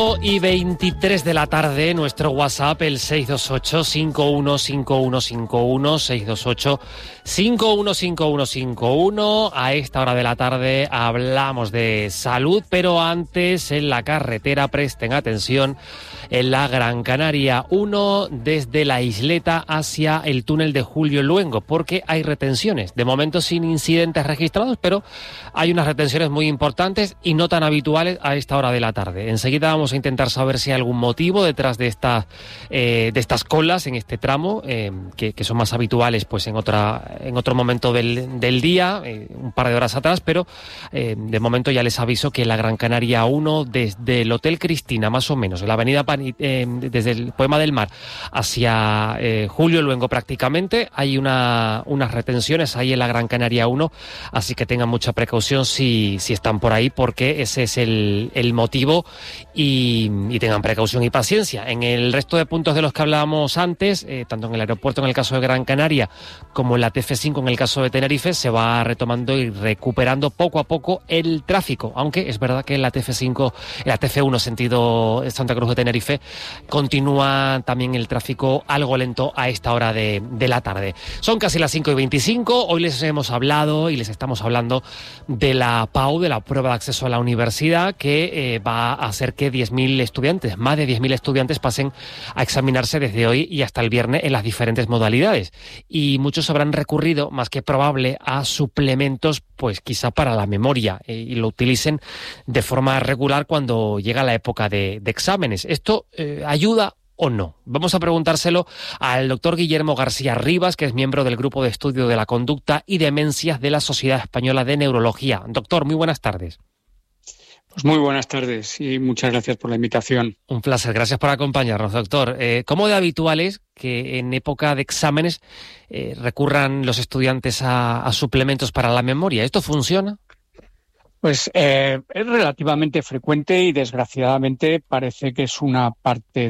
Y 23 de la tarde, nuestro WhatsApp, el 628-515151, 628-515151. A esta hora de la tarde hablamos de salud, pero antes en la carretera, presten atención, en la Gran Canaria 1, desde la isleta hacia el túnel de Julio Luengo, porque hay retenciones. De momento sin incidentes registrados, pero hay unas retenciones muy importantes y no tan habituales a esta hora de la tarde. Enseguida vamos a intentar saber si hay algún motivo detrás de estas colas en este tramo, que son más habituales pues en otro momento del día, un par de horas atrás, pero de momento ya les aviso que en la Gran Canaria 1, desde el Hotel Cristina, más o menos, en la avenida desde el Poema del Mar hacia Julio Luengo prácticamente, hay unas retenciones ahí en la Gran Canaria 1, así que tengan mucha precaución si están por ahí, porque ese es el motivo y tengan precaución y paciencia. En el resto de puntos de los que hablábamos antes, tanto en el aeropuerto en el caso de Gran Canaria como en la TF5 en el caso de Tenerife, se va retomando y recuperando poco a poco el tráfico, aunque es verdad que en la TF5, en la TF1 sentido Santa Cruz de Tenerife, continúa también el tráfico algo lento a esta hora de la tarde. Son casi las 5:25, hoy les hemos hablado y les estamos hablando de la PAU, de la prueba de acceso a la universidad, que va a hacer que 10.000 estudiantes, más de 10.000 estudiantes pasen a examinarse desde hoy y hasta el viernes en las diferentes modalidades. Y muchos habrán recurrido, más que probable, a suplementos, pues quizá para la memoria, y lo utilicen de forma regular cuando llega la época de exámenes. ¿Esto ayuda o no? Vamos a preguntárselo al doctor Guillermo García Rivas, que es miembro del Grupo de Estudio de la Conducta y Demencias de la Sociedad Española de Neurología. Doctor, muy buenas tardes. Pues muy buenas tardes y muchas gracias por la invitación. Un placer, gracias por acompañarnos, doctor. ¿Cómo de habitual es que en época de exámenes recurran los estudiantes a suplementos para la memoria? ¿Esto funciona? Pues es relativamente frecuente y desgraciadamente parece que es una parte